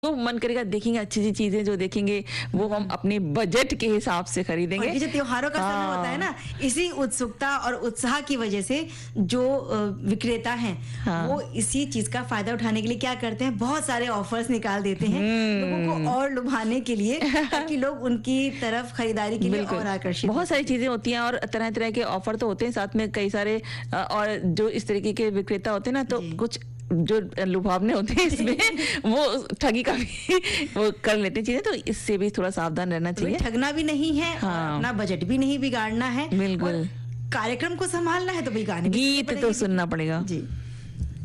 तो मन करेगा देखेंगे अच्छी सी चीजें जो देखेंगे वो हम अपने बजट के हिसाब से खरीदेंगे। और ये जो त्योहारों का समय होता है ना, इसी उत्सुकता और उत्साह की वजह से जो विक्रेता हैं वो इसी चीज का फायदा उठाने के लिए क्या करते हैं, बहुत सारे ऑफर्स निकाल देते हैं लोगों को और लुभाने के लिए, ताकि लोग उनकी तरफ खरीदारी के लिए और आकर्षित। बहुत सारी चीजें होती हैं और तरह तरह के ऑफर तो होते हैं, साथ में कई सारे और जो इस तरीके के विक्रेता होते हैं ना, तो कुछ जो लुभावने होते हैं इसमें वो ठगी का भी वो कर लेते हैं चीजें, तो इससे भी थोड़ा सावधान रहना चाहिए। ठगना भी नहीं है, अपना बजट भी नहीं बिगाड़ना है, बिल्कुल। कार्यक्रम को संभालना है तो भाई गाने गीत तो सुनना पड़ेगा। जी।